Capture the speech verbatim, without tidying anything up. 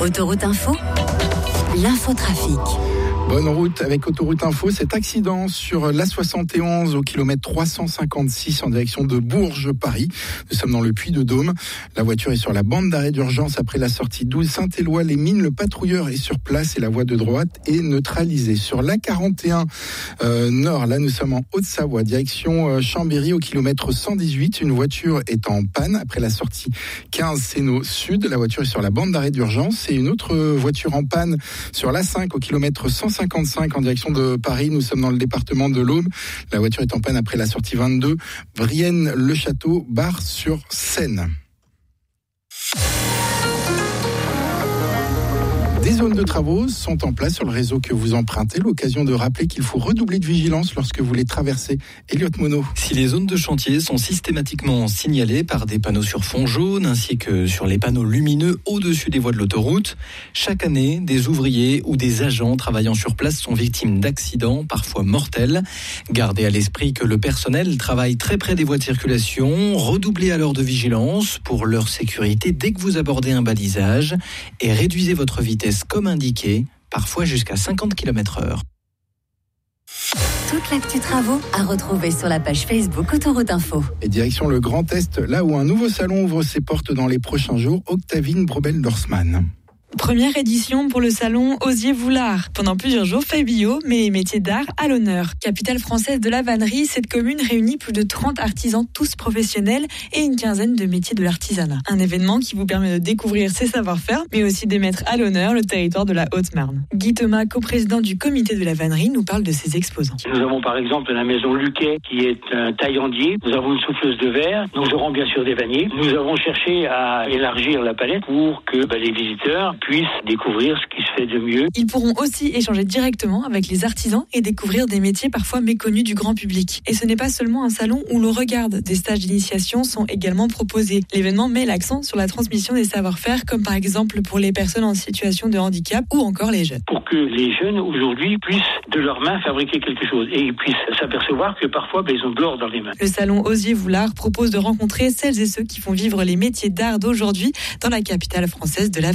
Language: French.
Autoroute Info, l'infotrafic. Bonne route avec Autoroute Info. Cet accident sur l'A soixante et onze au kilomètre trois cent cinquante-six en direction de Bourges-Paris. Nous sommes dans le Puy-de-Dôme. La voiture est sur la bande d'arrêt d'urgence après la sortie douze Saint-Éloi-les-Mines. Le patrouilleur est sur place et la voie de droite est neutralisée. Sur l'A quarante et un euh, Nord, là nous sommes en Haute-Savoie, direction euh, Chambéry au kilomètre cent dix-huit. Une voiture est en panne après la sortie quinze Sénaux Sud. La voiture est sur la bande d'arrêt d'urgence et une autre voiture en panne sur l'A cinq au kilomètre cent cinquante-cinq en direction de Paris. Nous sommes dans le département de l'Aube. La voiture est en panne après la sortie vingt-deux Brienne-le-Château, Bar-sur-Seine. Des zones de travaux sont en place sur le réseau que vous empruntez. L'occasion de rappeler qu'il faut redoubler de vigilance lorsque vous les traversez. Elliot Monod. Si les zones de chantier sont systématiquement signalées par des panneaux sur fond jaune ainsi que sur les panneaux lumineux au-dessus des voies de l'autoroute, chaque année, des ouvriers ou des agents travaillant sur place sont victimes d'accidents, parfois mortels. Gardez à l'esprit que le personnel travaille très près des voies de circulation. Redoublez alors de vigilance pour leur sécurité dès que vous abordez un balisage et réduisez votre vitesse comme indiqué, parfois jusqu'à cinquante kilomètres heure. Toute l'actu travaux à retrouver sur la page Facebook Autoroute Info. Et direction le Grand Est, là où un nouveau salon ouvre ses portes dans les prochains jours, Octavine Brobel-Dorsman. Première édition pour le salon Osier-Voulard. Pendant plusieurs jours, Fabio met les métiers d'art à l'honneur. Capitale française de la vannerie, cette commune réunit plus de trente artisans, tous professionnels, et une quinzaine de métiers de l'artisanat. Un événement qui vous permet de découvrir ses savoir-faire, mais aussi de mettre à l'honneur le territoire de la Haute-Marne. Guy Thomas, coprésident du comité de la vannerie, nous parle de ses exposants. Nous avons par exemple la maison Luquet, qui est un taillandier. Nous avons une souffleuse de verre. Nous aurons bien sûr des vanniers. Nous avons cherché à élargir la palette pour que bah, les visiteurs puissent découvrir ce qui se fait de mieux. Ils pourront aussi échanger directement avec les artisans et découvrir des métiers parfois méconnus du grand public. Et ce n'est pas seulement un salon où l'on regarde, des stages d'initiation sont également proposés. L'événement met l'accent sur la transmission des savoir-faire, comme par exemple pour les personnes en situation de handicap ou encore les jeunes. Pour que les jeunes aujourd'hui puissent de leurs mains fabriquer quelque chose et ils puissent s'apercevoir que parfois ben, ils ont de l'or dans les mains. Le salon Osier-Voulard propose de rencontrer celles et ceux qui font vivre les métiers d'art d'aujourd'hui dans la capitale française de la